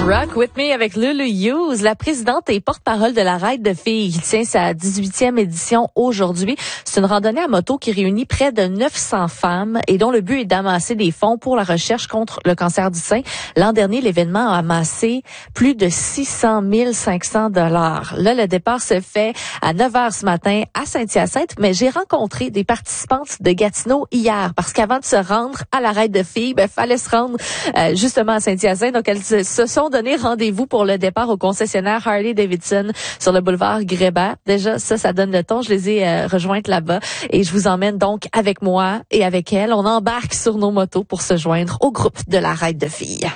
Rock With Me avec Lulu Hughes, la présidente et porte-parole de la Raid de filles. Il tient sa 18e édition aujourd'hui. C'est une randonnée à moto qui réunit près de 900 femmes et dont le but est d'amasser des fonds pour la recherche contre le cancer du sein. L'an dernier, l'événement a amassé plus de 600 500 $. Là, le départ se fait à 9h ce matin à Saint-Hyacinthe, mais j'ai rencontré des participantes de Gatineau hier parce qu'avant de se rendre à la Raid de filles, fallait se rendre justement à Saint-Hyacinthe. Donc, elles se sont donné rendez-vous pour le départ au concessionnaire Harley-Davidson sur le boulevard Grébert. Déjà, ça donne le ton. Je les ai rejointes là-bas et je vous emmène donc avec moi et avec elles. On embarque sur nos motos pour se joindre au groupe de la Raid de filles.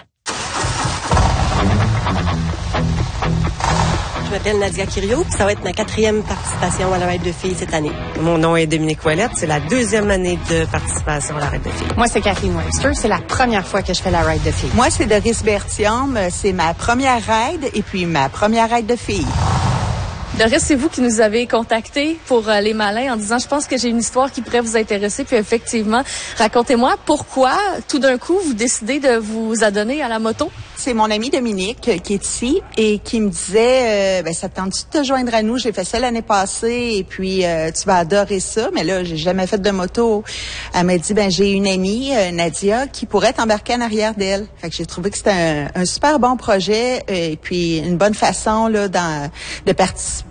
Je m'appelle Nadia Kirio, ça va être ma 4e participation à la Raid de filles cette année. Mon nom est Dominique Ouellette, c'est la 2e année de participation à la Raid de filles. Moi, c'est Kathleen Webster, c'est la première fois que je fais la Raid de filles. Moi, c'est Doris Bertium, c'est ma première raid et puis ma première raid de filles. Doris, c'est vous qui nous avez contacté pour les malins en disant, je pense que j'ai une histoire qui pourrait vous intéresser. Puis effectivement, racontez-moi pourquoi, tout d'un coup, vous décidez de vous adonner à la moto? C'est mon ami Dominique qui est ici et qui me disait, ça te tente de te joindre à nous? J'ai fait ça l'année passée et puis tu vas adorer ça. Mais là, j'ai jamais fait de moto. Elle m'a dit, j'ai une amie, Nadia, qui pourrait t'embarquer en arrière d'elle. Fait que j'ai trouvé que c'était un super bon projet et puis une bonne façon là de participer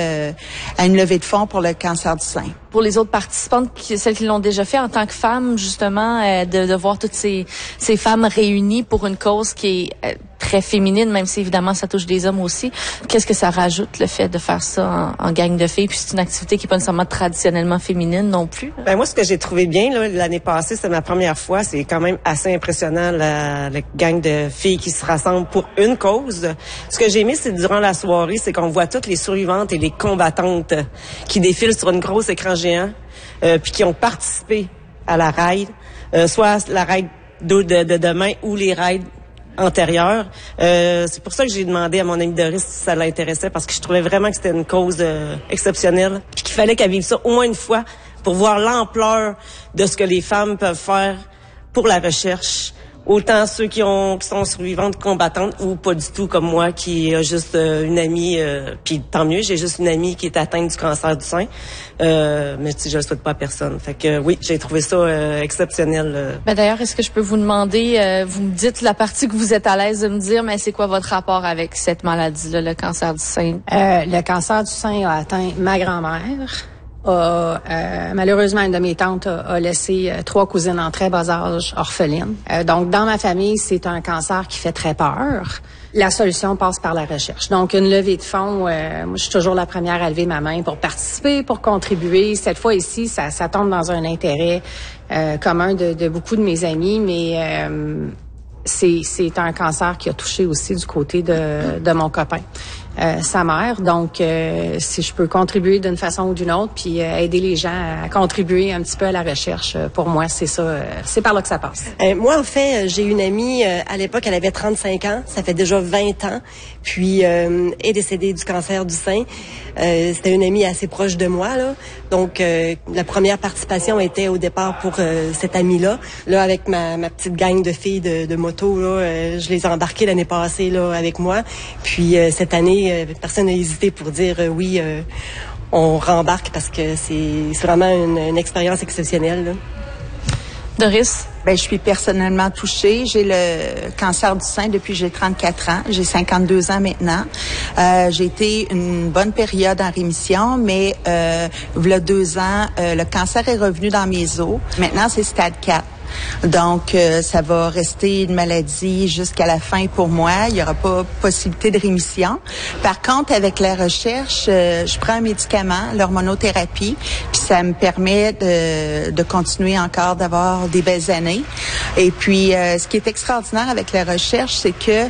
à une levée de fonds pour le cancer du sein. Pour les autres participantes, celles qui l'ont déjà fait en tant que femmes, justement, de voir toutes ces femmes réunies pour une cause qui est très féminine, même si évidemment ça touche des hommes aussi. Qu'est-ce que ça rajoute, le fait de faire ça en gang de filles? Puis c'est une activité qui n'est pas nécessairement traditionnellement féminine non plus. Moi, ce que j'ai trouvé bien l'année passée, c'était ma première fois. C'est quand même assez impressionnant, la gang de filles qui se rassemblent pour une cause. Ce que j'ai aimé, c'est durant la soirée, c'est qu'on voit toutes les survivantes et les combattantes qui défilent sur une grosse écran géant, puis qui ont participé à la raid, soit la raid de demain ou les raids antérieures. C'est pour ça que j'ai demandé à mon ami Doris si ça l'intéressait, parce que je trouvais vraiment que c'était une cause exceptionnelle, puis qu'il fallait qu'elle vive ça au moins une fois pour voir l'ampleur de ce que les femmes peuvent faire pour la recherche. Autant ceux qui sont survivantes combattantes ou pas du tout, comme moi qui a juste une amie, puis tant mieux, j'ai juste une amie qui est atteinte du cancer du sein, mais je le souhaite pas à personne. Fait que oui, j'ai trouvé ça exceptionnel. D'ailleurs, est-ce que je peux vous demander, vous me dites la partie que vous êtes à l'aise de me dire, mais c'est quoi votre rapport avec cette maladie-là, le cancer du sein? Le cancer du sein a atteint ma grand-mère. Malheureusement, une de mes tantes a laissé 3 cousines en très bas âge orphelines. Donc, dans ma famille, c'est un cancer qui fait très peur. La solution passe par la recherche. Donc, une levée de fonds, moi, je suis toujours la première à lever ma main pour participer, pour contribuer. Cette fois ici, ça tombe dans un intérêt commun de beaucoup de mes amis, mais c'est un cancer qui a touché aussi du côté de mon copain. Sa mère. Donc, si je peux contribuer d'une façon ou d'une autre, puis aider les gens à contribuer un petit peu à la recherche, pour moi, c'est ça, c'est par là que ça passe. Moi, en fait, j'ai une amie, à l'époque, elle avait 35 ans, ça fait déjà 20 ans, puis est décédée du cancer du sein. C'était une amie assez proche de moi, là. Donc, la première participation était au départ pour cette amie-là. Là, avec ma petite gang de filles de moto, là, je les ai embarquées l'année passée, là, avec moi. Puis, cette année, personne n'a hésité pour dire oui, on rembarque parce que c'est vraiment une expérience exceptionnelle, là. Doris? Je suis personnellement touchée. J'ai le cancer du sein depuis que j'ai 34 ans. J'ai 52 ans maintenant. J'ai été une bonne période en rémission, mais il y a 2 ans, le cancer est revenu dans mes os. Maintenant, c'est stade 4. Donc, ça va rester une maladie jusqu'à la fin pour moi. Il n'y aura pas possibilité de rémission. Par contre, avec la recherche, je prends un médicament, l'hormonothérapie, puis ça me permet de continuer encore d'avoir des belles années. Et puis, ce qui est extraordinaire avec la recherche, c'est que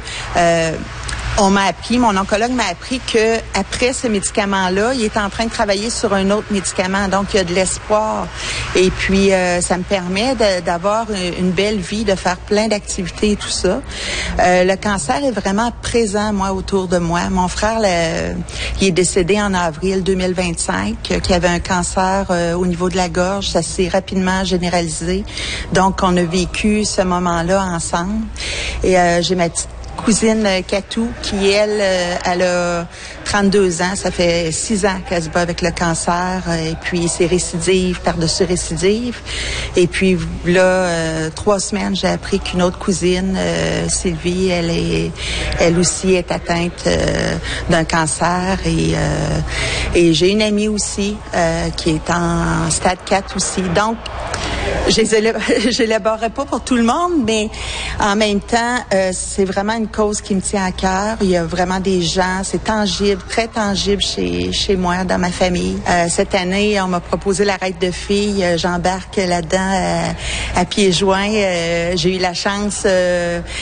mon oncologue m'a appris que après ce médicament-là, il est en train de travailler sur un autre médicament. Donc, il y a de l'espoir. Et puis, ça me permet d'avoir une belle vie, de faire plein d'activités et tout ça. Le cancer est vraiment présent, moi, autour de moi. Mon frère, il est décédé en avril 2025, qui avait un cancer au niveau de la gorge. Ça s'est rapidement généralisé. Donc, on a vécu ce moment-là ensemble. Et j'ai ma petite cousine Katou qui, elle a 32 ans. Ça fait 6 ans qu'elle se bat avec le cancer. Et puis, c'est récidive par-dessus récidive. Et puis, là, 3 semaines, j'ai appris qu'une autre cousine, Sylvie, elle aussi est atteinte d'un cancer. Et j'ai une amie aussi qui est en stade 4 aussi. Donc, je l'élaborerai pas pour tout le monde, mais en même temps, c'est vraiment une cause qui me tient à cœur. Il y a vraiment des gens, c'est tangible, très tangible chez moi, dans ma famille. Cette année, on m'a proposé la raide de filles. J'embarque là-dedans à pieds joints. J'ai eu la chance